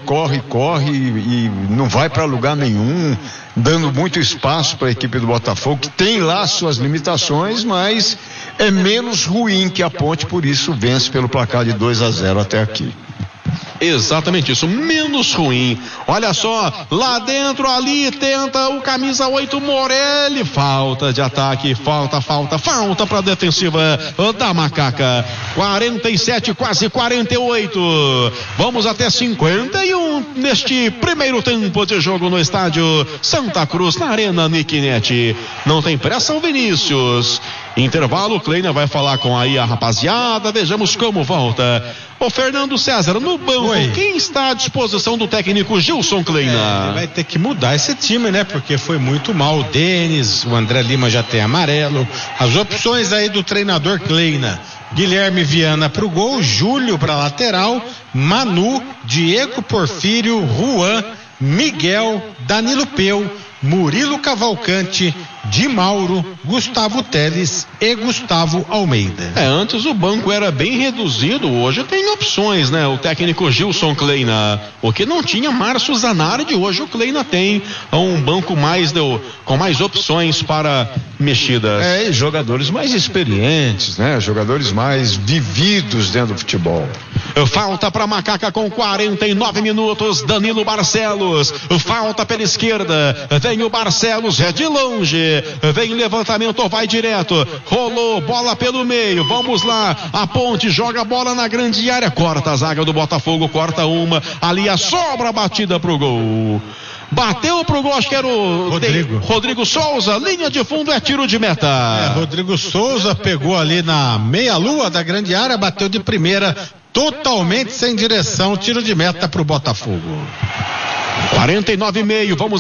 e não vai para lugar nenhum, dando muito espaço para a equipe do Botafogo, que tem lá suas limitações, mas é menos ruim que a Ponte, por isso vence pelo placar de 2-0 até aqui. Exatamente isso, menos ruim. Olha só, lá dentro ali tenta o camisa 8 Morelli, falta de ataque, falta para a defensiva da Macaca. 47, quase 48. Vamos até 51 neste primeiro tempo de jogo no estádio Santa Cruz, na Arena Niquinete. Não tem pressa o Vinícius. Intervalo, Kleina vai falar com aí a rapaziada, vejamos como volta. O Fernando César no banco. Oi. Quem está à disposição do técnico Gilson Kleina? Ele vai ter que mudar esse time, né? Porque foi muito mal. O Denis, o André Lima já tem amarelo. As opções aí do treinador Kleina: Guilherme Viana pro gol, Júlio pra lateral, Manu, Diego Porfírio, Juan, Miguel, Danilo Peu, Murilo Cavalcante, Di Mauro, Gustavo Teles e Gustavo Almeida. Antes o banco era bem reduzido, hoje tem opções, né? O técnico Gilson Kleina, o que não tinha Márcio Zanardi, hoje o Kleina tem um banco com mais opções para mexidas. E jogadores mais experientes, né? Jogadores mais vividos dentro do futebol. Falta para Macaca com 49 minutos, Danilo Barcelos, falta pela esquerda, vem o Barcelos, é de longe, vem levantamento, vai direto, rolou, bola pelo meio, vamos lá, a Ponte joga a bola na grande área, corta a zaga do Botafogo, corta uma, ali a sobra batida pro gol. Bateu pro gol, acho que era o Rodrigo Souza, linha de fundo, é tiro de meta. Rodrigo Souza pegou ali na meia-lua da grande área, bateu de primeira, totalmente sem direção, tiro de meta pro Botafogo. 49,5, vamos